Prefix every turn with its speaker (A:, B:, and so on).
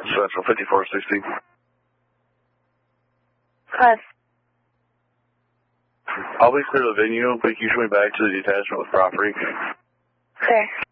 A: Central 5460.
B: Close.
A: I'll be clear to the venue, but you shoot me back to the detachment with property.
B: Clear.